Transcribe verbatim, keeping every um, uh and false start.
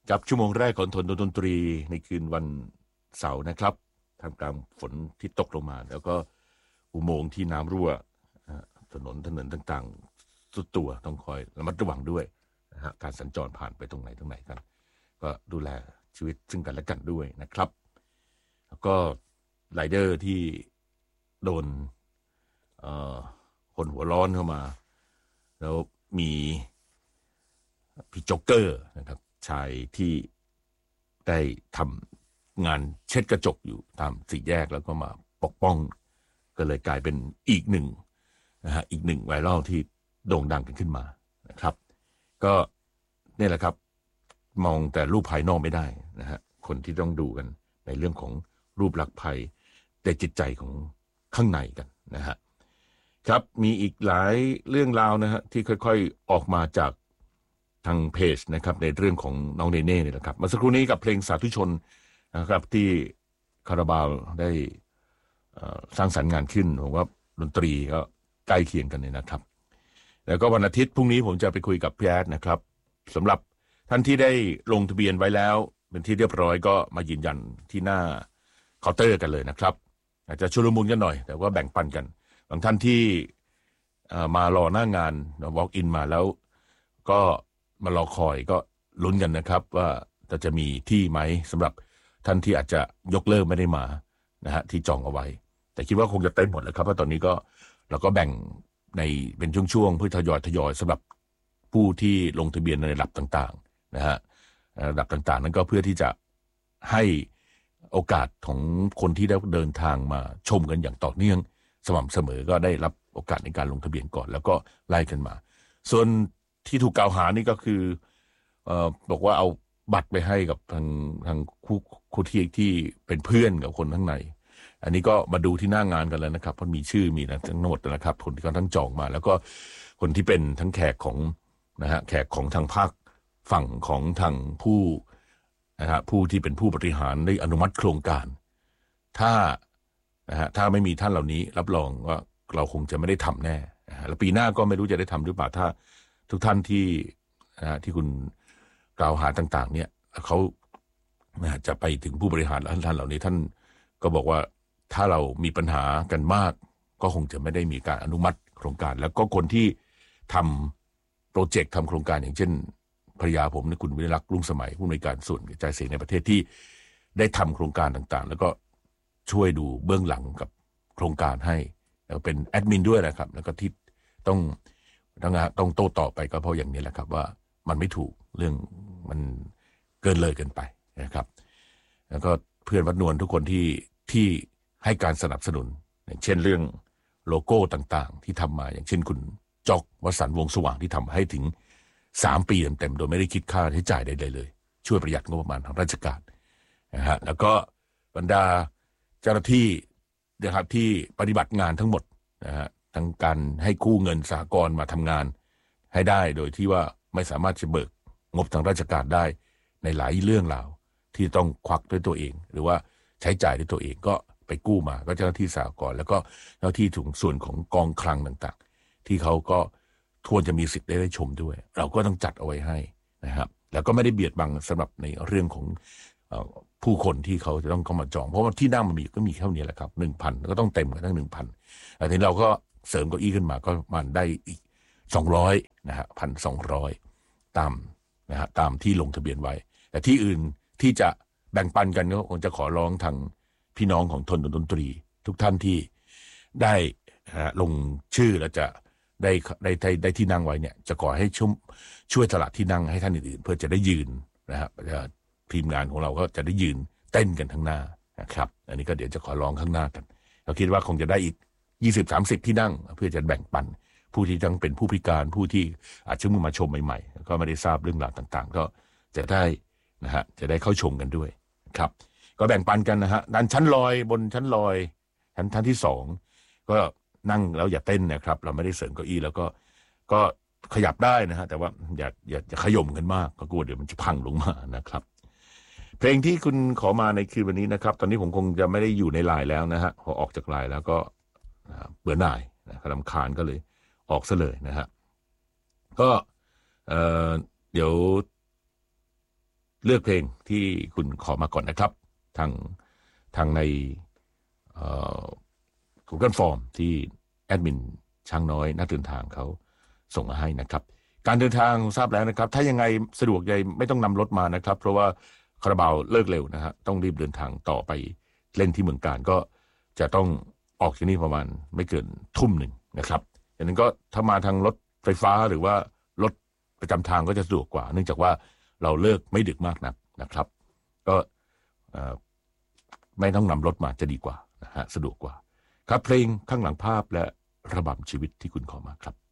กับชั่วโมงแรกของทนดนตรีในคืนวันเสาร์นะครับท่ามกลางฝนที่ตกลงมาแล้วก็อุโมงค์ที่น้ำรั่วถนนถนนต่างๆสุดตัวต้องคอยระมัดระวังด้วยนะฮะการสัญจรผ่านไปตรงไหนตรงไหนกันก็ดูแลชีวิตซึ่งกันและกันด้วยนะครับแล้วก็ไรเดอร์ที่โดนคนหัวร้อนเข้ามาแล้วมีพี่โจ๊กเกอร์นะครับชายที่ได้ทำงานเช็ดกระจกอยู่ตามสี่แยกแล้วก็มาปกป้องก็เลยกลายเป็นอีกหนึ่งนะฮะอีกหนึ่งไวรัลที่โด่งดังกันขึ้นมานะครับก็นี่แหละครับมองแต่รูปภายนอกไม่ได้นะฮะคนที่ต้องดูกันในเรื่องของรูปลักษณ์ภายในจิตใจของข้างในกันนะฮะครับมีอีกหลายเรื่องราวนะฮะที่ค่อยๆออกมาจากทางเพจนะครับในเรื่องของน้องเนเน่นี่แหละครับเมื่อสักครู่นี้กับเพลงสาธุชนนะครับที่คาราบาวได้สร้างสรรค์งานขึ้นผมว่าดนตรีก็ใกล้เคียงกันเลยนะครับแล้วก็วันอาทิตย์พรุ่งนี้ผมจะไปคุยกับพี่แอดนะครับสำหรับท่านที่ได้ลงทะเบียนไว้แล้วเป็นที่เรียบร้อยก็มายืนยันที่หน้าเคาน์เตอร์กันเลยนะครับอาจจะชุลมุนกันหน่อยแต่ว่าแบ่งปันกันบางท่านที่มารอหน้างาน walk in มาแล้วก็มารอคอยก็ลุ้นกันนะครับว่าจะมีที่ไหมสำหรับท่านที่อาจจะยกเลิกไม่ได้มานะฮะที่จองเอาไว้แต่คิดว่าคงจะเต็มหมดแล้วครับเพราะตอนนี้ก็เราก็แบ่งในเป็นช่วงๆเพื่อทยอยทยอยสำหรับผู้ที่ลงทะเบียนในระดับต่างๆนะฮะระดับต่างๆนั้นก็เพื่อที่จะให้โอกาสของคนที่ได้เดินทางมาชมกันอย่างต่อเนื่องสม่ำเสมอก็ได้รับโอกาสในการลงทะเบียนก่อนแล้วก็ไล่กันมาส่วนที่ถูกกล่าวหานี่ก็คือเอ่อบอกว่าเอาบัตรไปให้กับทางทางคู่คู่ที่ที่เป็นเพื่อนกับคนข้างในอันนี้ก็มาดูที่หน้างานกันแล้วนะครับเพราะมีชื่อมีนะทั้งหมดนะครับคนที่เขาทั้งจองมาแล้วก็คนที่เป็นทั้งแขกของนะฮะแขกของทางภาคฝั่งของทางผู้นะฮะผู้ที่เป็นผู้บริหารได้อนุมัติโครงการถ้านะฮะถ้าไม่มีท่านเหล่านี้รับรองว่าเราคงจะไม่ได้ทำแน่แล้วปีหน้าก็ไม่รู้จะได้ทำหรือเปล่าถ้าทุกท่านที่นะฮะที่คุณกล่าวหาต่างๆเนี่ยเขานะฮะจะไปถึงผู้บริหารท่านเหล่านี้ท่านก็บอกว่าถ้าเรามีปัญหากันมากก็คงจะไม่ได้มีการอนุมัติโครงการแล้วก็คนที่ทำโปรเจกต์ทำโครงการอย่างเช่นภรรยาผมเนี่ยคุณวิรักษ์รุ่งสมัยผู้อำนวยการส่วนกระจายเสียงในประเทศที่ได้ทำโครงการต่างๆแล้วก็ช่วยดูเบื้องหลังกับโครงการให้แล้วเป็นแอดมินด้วยนะครับแล้วก็ที่ต้องต้องต้องโต้ตอบไปก็เพราะอย่างนี้แหละครับว่ามันไม่ถูกเรื่องมันเกินเลยเกินไปนะครับแล้วก็เพื่อนวัดนวลทุกคนที่ที่ให้การสนับสนุนอย่างเช่นเรื่องโลโก้ต่างๆที่ทำมาอย่างเช่นคุณจอกวสันต์วงสว่างที่ทำให้ถึงสามปีเต็มๆโดยไม่ได้คิดค่าใช้จ่ายใดๆเลยช่วยประหยัดงบประมาณทางราชการนะฮะแล้วก็บรรดาเจ้าหน้าที่นะครับที่ปฏิบัติงานทั้งหมดนะฮะทั้งการให้กู้เงินสหกรณ์มาทำงานให้ได้โดยที่ว่าไม่สามารถจะเบิกงบทางราชการได้ในหลายเรื่องราวที่ต้องควักด้วยตัวเองหรือว่าใช้จ่ายด้วยตัวเองก็ไปกู้มาก็เจ้าหน้าที่สหกรณ์แล้วก็เจ้าหน้าที่ถุงส่วนของกองคลังต่างๆที่เขาก็ควรจะมีสิทธิ์ได้ชมด้วยเราก็ต้องจัดเอาไว้ให้นะครับแล้วก็ไม่ได้เบียดบังสำหรับในเรื่องของผู้คนที่เขาจะต้องเข้ามาจองเพราะว่าที่นั่งมันมีก็มีเท่านี้แหละครับหนึ่งพันก็ต้องเต็มกันทั้งหนึ่งพันแต่ทีนี้เราก็เสริมเก้าอี้ขึ้นมาก็มันได้อีกสองร้อยนะฮะพันสองร้อยตามนะฮะตามที่ลงทะเบียนไว้แต่ที่อื่นที่จะแบ่งปันกันก็คงจะขอร้องทางพี่น้องของทนดนตรีทุกท่านที่ได้ลงชื่อแล้วจะได้ได้ได้ได้ที่นั่งไว้เนี่ยจะขอให้ช่วยช่วยสละที่นั่งให้ท่านอื่นๆเพื่อจะได้ยืนนะครับทีมงานของเราก็จะได้ยืนเต้นกันทั้งหน้านะครับอันนี้ก็เดี๋ยวจะขอร้องข้างหน้ากันเราคิดว่าคงจะได้อีก ยี่สิบถึงสามสิบ ที่นั่งเพื่อจะแบ่งปันผู้ที่ต้องเป็นผู้พิการผู้ที่อาจจะเพิ่งมาชมใหม่ๆก็ไม่ได้ทราบเรื่องราวต่างๆก็จะได้นะฮะจะได้เข้าชมกันด้วยครับก็แบ่งปันกันนะฮะด้านชั้นลอยบนชั้นลอยชั้นชั้นที่สองก็นั่งแล้วอย่าเต้นนะครับเราไม่ได้เสริมเก้าอี้แล้วก็ก็ขยับได้นะฮะแต่ว่าอย่าอย่าอย่าขย่มกันมากก็กลัวเดี๋ยวมันจะพังลงมานะครับเพลงที่คุณขอมาในคืนวันนี้นะครับตอนนี้ผมคงจะไม่ได้อยู่ในไลน์แล้วนะฮะพอออกจากไลน์แล้วก็เบื่อหน่ายนะรำคาญก็เลยออกซะเลยนะฮะก็เอ่อเดี๋ยวเลือกเพลงที่คุณขอมาก่อนนะครับทางทางใน Google Form ที่แอดมินช้างน้อยนักเดินทางเขาส่งมาให้นะครับการเดินทางทราบแล้วนะครับถ้ายังไงสะดวกใจไม่ต้องนำรถมานะครับเพราะว่าคาราบาวเลิกเร็วนะฮะต้องรีบเดินทางต่อไปเล่นที่เมืองการก็จะต้องออกที่นี่ประมาณไม่เกินทุ่มหนึ่งนะครับอย่างนั้นก็ถ้ามาทางรถไฟฟ้าหรือว่ารถประจำทางก็จะสะดวกกว่าเนื่องจากว่าเราเลิกไม่ดึกมากนักนะครับก็ไม่ต้องนำรถมาจะดีกว่านะฮะสะดวกกว่าครับเพลงข้างหลังภาพและระบำชีวิตที่คุณขอมาครับ